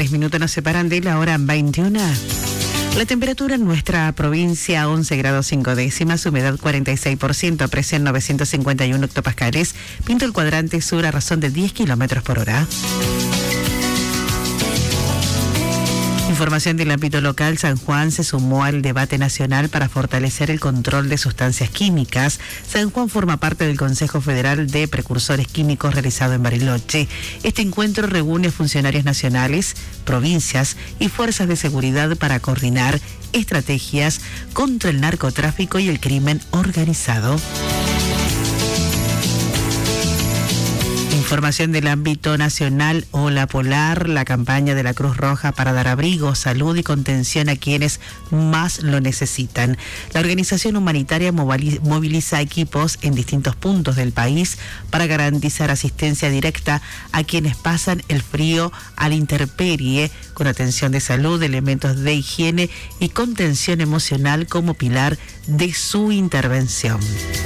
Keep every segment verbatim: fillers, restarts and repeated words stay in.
Tres minutos nos separan de la hora veintiuna. La temperatura en nuestra provincia, once grados cinco décimas, humedad cuarenta y seis por ciento, presión novecientos cincuenta y uno hectopascales, viento el cuadrante sur a razón de diez kilómetros por hora. Información del ámbito local. San Juan se sumó al debate nacional para fortalecer el control de sustancias químicas. San Juan forma parte del Consejo Federal de Precursores Químicos realizado en Bariloche. Este encuentro reúne funcionarios nacionales, provincias y fuerzas de seguridad para coordinar estrategias contra el narcotráfico y el crimen organizado. Información del ámbito nacional. Ola Polar, la campaña de la Cruz Roja para dar abrigo, salud y contención a quienes más lo necesitan. La organización humanitaria moviliza equipos en distintos puntos del país para garantizar asistencia directa a quienes pasan el frío a la intemperie, con atención de salud, elementos de higiene y contención emocional como pilar de su intervención.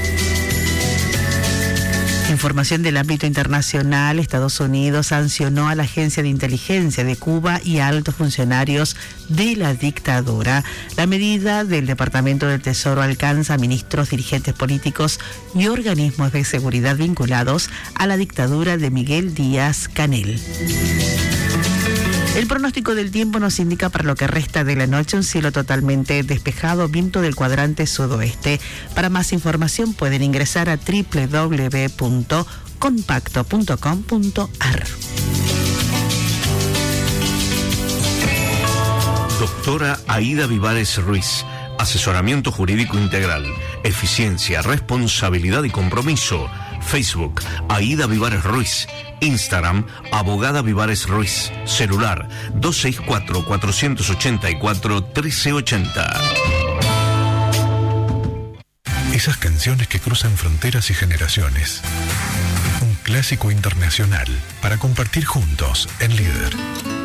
Información del ámbito internacional. Estados Unidos sancionó a la Agencia de Inteligencia de Cuba y a altos funcionarios de la dictadura. La medida del Departamento del Tesoro alcanza a ministros, dirigentes políticos y organismos de seguridad vinculados a la dictadura de Miguel Díaz-Canel. El pronóstico del tiempo nos indica para lo que resta de la noche un cielo totalmente despejado, viento del cuadrante sudoeste. Para más información pueden ingresar a doble u doble u doble u punto compacto punto com punto a r. Doctora Aida Vivares Ruiz. Asesoramiento jurídico integral. Eficiencia, responsabilidad y compromiso. Facebook, Aida Vivares Ruiz. Instagram, Abogada Vivares Ruiz. Celular, dos seis cuatro, cuatro ocho cuatro, uno tres ocho cero. Esas canciones que cruzan fronteras y generaciones. Un clásico internacional para compartir juntos en Líder.